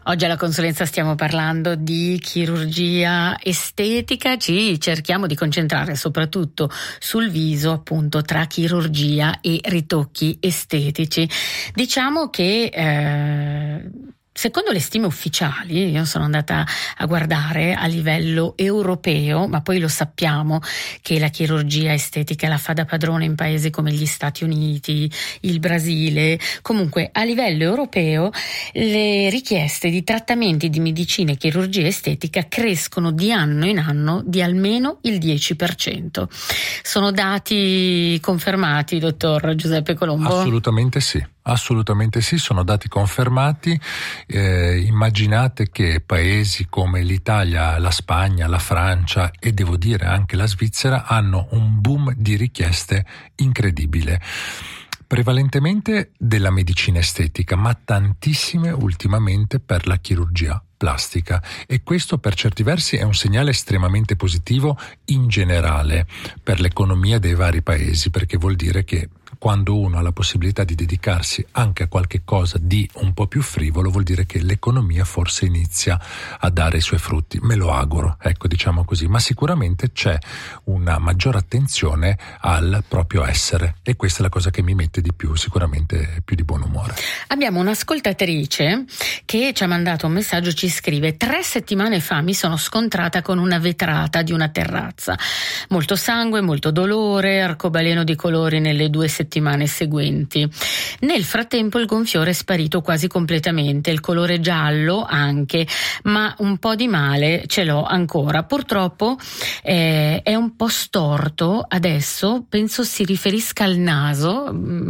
Oggi alla consulenza stiamo parlando di chirurgia estetica, ci cerchiamo di concentrare soprattutto sul viso, appunto, tra chirurgia e ritocchi estetici. Diciamo che secondo le stime ufficiali, io sono andata a guardare a livello europeo, ma poi lo sappiamo che la chirurgia estetica la fa da padrone in paesi come gli Stati Uniti, il Brasile. Comunque a livello europeo le richieste di trattamenti di medicina e chirurgia estetica crescono di anno in anno di almeno il 10%. Sono dati confermati, dottor Giuseppe Colombo? Assolutamente sì, sono dati confermati. Immaginate che paesi come l'Italia, la Spagna, la Francia e devo dire anche la Svizzera hanno un boom di richieste incredibile. Prevalentemente della medicina estetica, ma tantissime ultimamente per la chirurgia plastica, e questo per certi versi è un segnale estremamente positivo in generale per l'economia dei vari paesi, perché vuol dire che quando uno ha la possibilità di dedicarsi anche a qualche cosa di un po' più frivolo, vuol dire che l'economia forse inizia a dare i suoi frutti. Me lo auguro, ecco, diciamo così, ma sicuramente c'è una maggiore attenzione al proprio essere, e questa è la cosa che mi mette di più, sicuramente più di buon umore. Abbiamo un'ascoltatrice che ci ha mandato un messaggio, ci scrive: 3 settimane fa mi sono scontrata con una vetrata di una terrazza, molto sangue, molto dolore, arcobaleno di colori nelle 2 settimane seguenti. Nel frattempo il gonfiore è sparito quasi completamente, il colore giallo anche, ma un po' di male ce l'ho ancora. Purtroppo è un po' storto adesso, penso si riferisca al naso,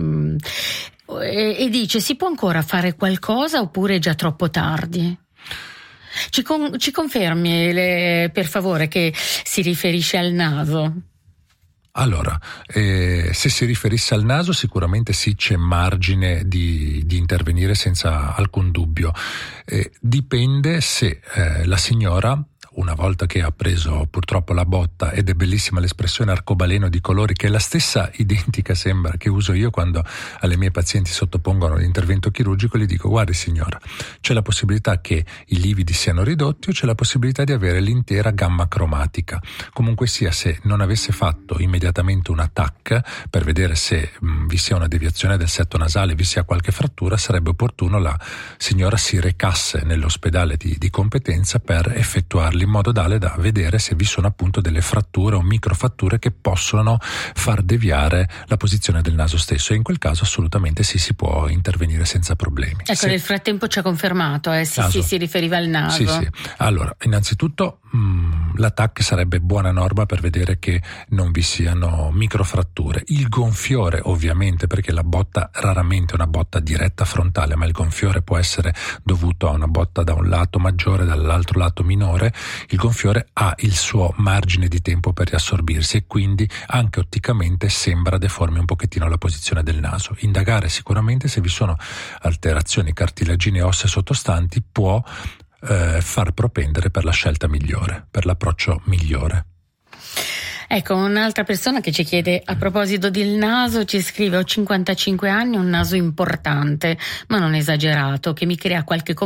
e dice: si può ancora fare qualcosa oppure è già troppo tardi? Ci confermi per favore che si riferisce al naso? Allora, se si riferisse al naso sicuramente sì, c'è margine di intervenire senza alcun dubbio. Dipende se la signora, una volta che ha preso purtroppo la botta, ed è bellissima l'espressione arcobaleno di colori, che è la stessa identica, sembra, che uso io quando alle mie pazienti sottopongono l'intervento chirurgico, gli dico: guardi signora, c'è la possibilità che i lividi siano ridotti o c'è la possibilità di avere l'intera gamma cromatica. Comunque sia, se non avesse fatto immediatamente un TAC per vedere se vi sia una deviazione del setto nasale, vi sia qualche frattura, sarebbe opportuno la signora si recasse nell'ospedale di competenza per effettuarli, in modo tale da vedere se vi sono appunto delle fratture o microfratture che possono far deviare la posizione del naso stesso, e in quel caso assolutamente sì, si può intervenire senza problemi. Ecco, nel frattempo ci ha confermato, sì, si riferiva al naso. Sì. Allora, innanzitutto la TAC sarebbe buona norma per vedere che non vi siano microfratture. Il gonfiore ovviamente, perché la botta raramente è una botta diretta frontale, ma il gonfiore può essere dovuto a una botta da un lato maggiore, dall'altro lato minore. Il gonfiore ha il suo margine di tempo per riassorbirsi e quindi anche otticamente sembra deformi un pochettino la posizione del naso. Indagare sicuramente se vi sono alterazioni cartilaginee ossee sottostanti può far propendere per la scelta migliore, per l'approccio migliore. Ecco, un'altra persona che ci chiede, a proposito del naso, ci scrive: ho 55 anni, un naso importante, ma non esagerato, che mi crea qualche